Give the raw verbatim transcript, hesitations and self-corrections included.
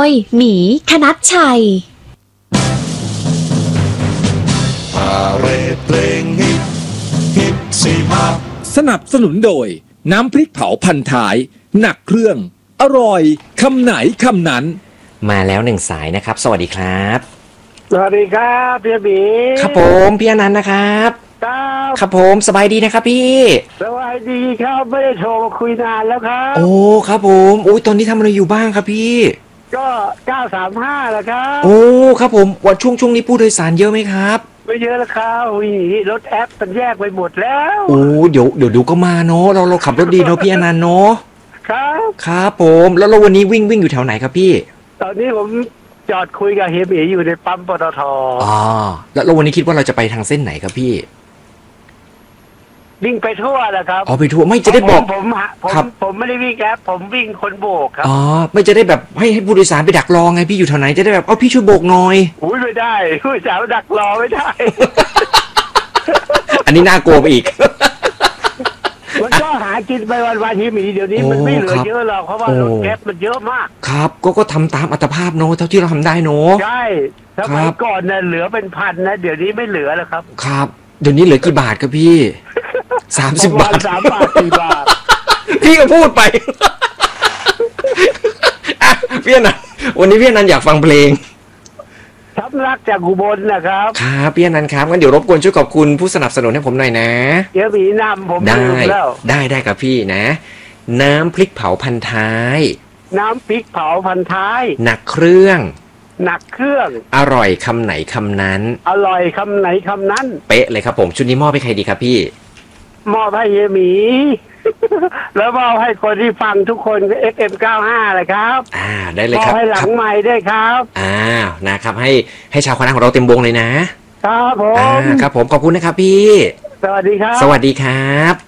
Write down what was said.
ยหมีคณัชชัยพาเรดเพลงฮิตฮิตสิมาสนับสนุนโดยน้ำพริกเผาพันท้ายหนักเครื่องอร่อยคำไหนคำนั้นมาแล้วหนึ่งสายนะครับสวัสดีครับสวัสดีครับพี่บีครับผมพี่อนันต์นะครับครับครับผมสบายดีนะครับพี่สบายดีครับไม่ได้โทรมาคุยนานแล้วครับโอ้ครับผมโอ้ยตอนนี้ทำอะไรอยู่บ้างครับพี่ก็เก้าสามห้าแหละครับโอ้ครับผมวันช่วงช่วงนี้ผู้โดยสารเยอะไหมครับไม่เยอะแล้วครับรถแอปมันแยกไปหมดแล้วโอ้เดี๋ยวเดี๋ยวดูก็มาเนาะเราเราขับรถดีเนาะพี่อนันต์เนาะครับครับผมแล้วเราวันนี้วิ่งวิ่งอยู่แถวไหนครับพี่ตอนนี้ผมจอดคุยกับเฮียบีอยู่ในปั๊มปตท. อ๋อแล้วเราวันนี้คิดว่าเราจะไปทางเส้นไหนครับพี่วิ่งไปทั่วแหละครับอ๋อไปทั่วไม่จะได้บอกผมผมผมไม่ได้วิ่งแอปผมวิ่งคนโบกครับอ๋อไม่จะได้แบบให้ให้ผู้โดยสารไปดักรอไงพี่อยู่แถวไหนจะได้แบบเอ้าพี่ช่วยโบกหน่อยอุ้ยไม่ได้ผู้โดยสารดักรอไม่ได้อันนี้น่ากลัวไปอีกมันก็หากินไปวันๆที่มีเดี๋ยวนี้มันไม่เหลือเยอะหรอกเพราะว่ารถแก๊ปมันเยอะมากครับก็ก็ทำตามอัตภาพเนาะเท่าที่เราทำได้เนาะใช่สมัยก่อนเนี่ยเหลือเป็นพันนะเดี๋ยวนี้ไม่เหลือแล้วครับครับเดี๋ยวนี้เหลือกี่บาทครับพี่สามสิบบาทสามบาทสี่บาทพี่ก็พูดไปพี่อนันต์วันนี้พี่อนันต์อยากฟังเพลงช้ำรักจากอุบลนะครับครับพี่อนันต์ครับงั้นเดี๋ยวรบกวนช่วยขอบคุณผู้สนับสนุนให้ผมหน่อยนะเดี๋ยวมีนำผมได้ได้ได้ครับพี่นะน้ำพริกเผาพันท้ายน้ำพริกเผาพันท้ายหนักเครื่องหนักเครื่องอร่อยคำไหนคำนั้นอร่อยคำไหนคำนั้นเป๊ะเลยครับผมชุดนี้มอบให้ใครดีครับพี่มอบให้เฮียหมีแล้วมอบให้คนที่ฟังทุกคน เอฟ เอ็ม เก้าสิบห้า เลยครับอ่าได้เลยครับมอบให้หลังใหม่ได้ครับอ่านะครับให้ให้ชาวคณะของเราเต็มวงเลยนะครับผมอ่าครับผมขอบคุณนะครับพี่สวัสดีครับสวัสดีครับ